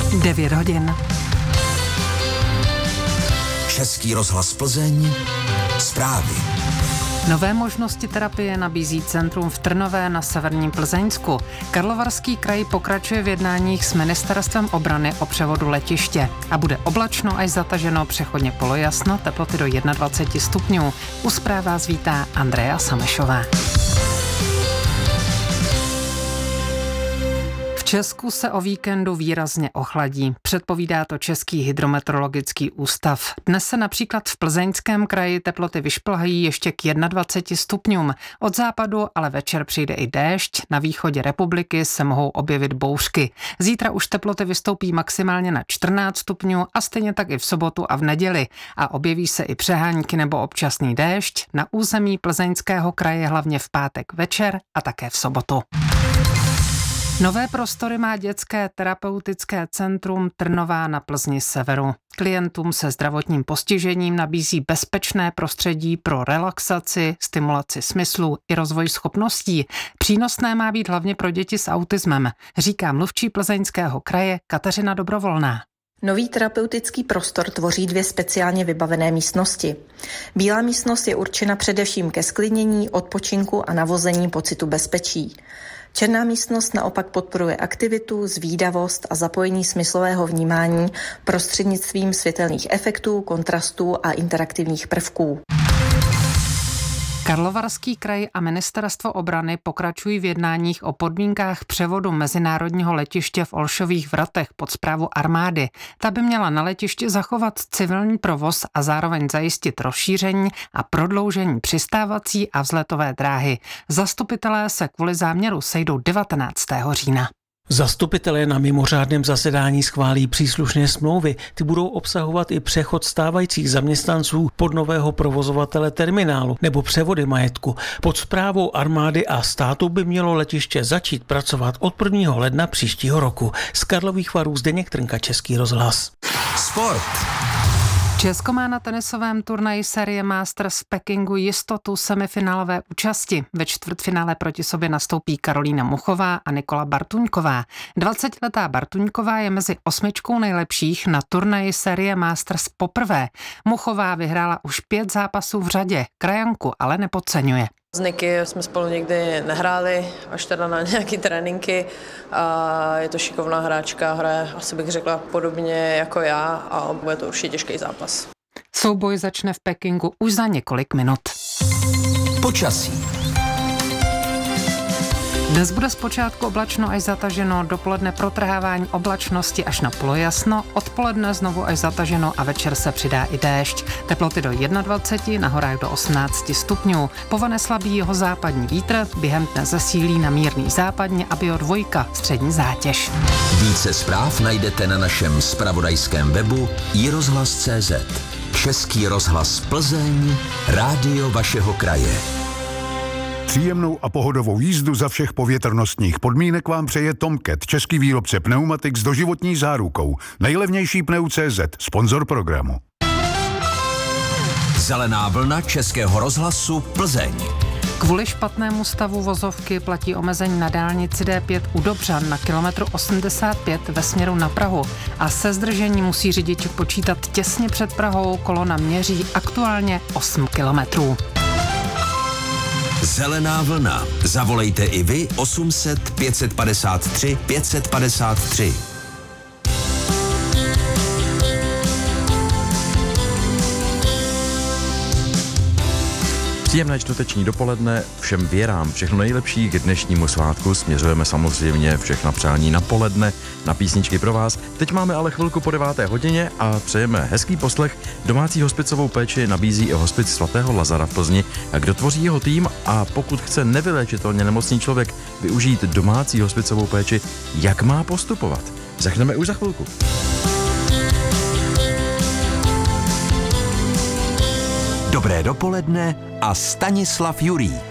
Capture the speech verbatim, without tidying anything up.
devět hodin. Český rozhlas Plzeň, zprávy. Nové možnosti terapie nabízí centrum v Trnové na severním Plzeňsku. Karlovarský kraj pokračuje v jednáních s ministerstvem obrany o převodu letiště. A bude oblačno až zataženo, přechodně polojasno, teploty do dvacet jedna stupňů. U zpráv vás vítá Andrea Samešová. V Česku se o víkendu výrazně ochladí. Předpovídá to Český hydrometeorologický ústav. Dnes se například v Plzeňském kraji teploty vyšplhají ještě k dvacet jedna stupňům. Od západu ale večer přijde i déšť. Na východě republiky se mohou objevit bouřky. Zítra už teploty vystoupí maximálně na čtrnáct stupňů a stejně tak i v sobotu a v neděli. A objeví se i přehánky nebo občasný déšť. Na území Plzeňského kraje hlavně v pátek večer a také v sobotu. Nové prostory má dětské terapeutické centrum Trnová na Plzni severu. Klientům se zdravotním postižením nabízí bezpečné prostředí pro relaxaci, stimulaci smyslu i rozvoj schopností. Přínosné má být hlavně pro děti s autismem, říká mluvčí Plzeňského kraje Kateřina Dobrovolná. Nový terapeutický prostor tvoří dvě speciálně vybavené místnosti. Bílá místnost je určena především ke sklidnění, odpočinku a navození pocitu bezpečí. Černá místnost naopak podporuje aktivitu, zvídavost a zapojení smyslového vnímání prostřednictvím světelných efektů, kontrastů a interaktivních prvků. Karlovarský kraj a ministerstvo obrany pokračují v jednáních o podmínkách převodu mezinárodního letiště v Olšových Vratech pod správu armády. Ta by měla na letišti zachovat civilní provoz a zároveň zajistit rozšíření a prodloužení přistávací a vzletové dráhy. Zastupitelé se kvůli záměru sejdou devatenáctého října. Zastupitelé na mimořádném zasedání schválí příslušné smlouvy. Ty budou obsahovat i přechod stávajících zaměstnanců pod nového provozovatele terminálu nebo převody majetku. Pod správou armády a státu by mělo letiště začít pracovat od prvního ledna příštího roku. Z Karlových Varů Zdeněk Trnka, Český rozhlas. Sport. Česko má na tenisovém turnaji série Masters v Pekingu jistotu semifinálové účasti. Ve čtvrtfinále proti sobě nastoupí Karolína Muchová a Nikola Bartuňková. dvacetiletá Bartuňková je mezi osmičkou nejlepších na turnaji série Masters poprvé. Muchová vyhrála už pět zápasů v řadě, krajanku ale nepodceňuje. S Niky jsme spolu nikdy nehráli, až teda na nějaký tréninky. A je to šikovná hráčka, hraje, asi bych řekla, podobně jako já a bude to určitě těžký zápas. Souboj začne v Pekingu už za několik minut. Počasí. Dnes bude zpočátku oblačno až zataženo, dopoledne protrhávání oblačnosti až na polojasno, odpoledne znovu až zataženo a večer se přidá i déšť. Teploty do dvacet jedna, na horách do osmnáct stupňů. Povane slabý jeho západní vítr, během dne zesílí na mírný západně a bio dvojka, střední zátěž. Více zpráv najdete na našem zpravodajském webu i rozhlas tečka cé zet. Český rozhlas Plzeň, rádio vašeho kraje. Příjemnou a pohodovou jízdu za všech povětrnostních podmínek vám přeje Tomcat, český výrobce pneumatik s doživotní zárukou. Nejlevnější pneu tečka cé zet, sponzor programu. Zelená vlna Českého rozhlasu Plzeň. Kvůli špatnému stavu vozovky platí omezení na dálnici dé pět u Dobřan na kilometru osmdesát pět ve směru na Prahu a se zdržením musí řidič počítat těsně před Prahou, kolona měří aktuálně osm kilometrů. Zelená vlna. Zavolejte i vy osm set pět set padesát tři pět set padesát tři. Příjemné čtvrteční dopoledne, všem věrám všechno nejlepší k dnešnímu svátku. Směřujeme samozřejmě všechna přání na poledne, na písničky pro vás. Teď máme ale chvilku po deváté hodině a přejeme hezký poslech. Domácí hospicovou péči nabízí i hospic svatého Lazara v Plzni. Kdo tvoří jeho tým a pokud chce nevyléčitelně nemocný člověk využít domácí hospicovou péči, jak má postupovat? Řekneme už za chvilku. Dobré dopoledne a Stanislav Jurík.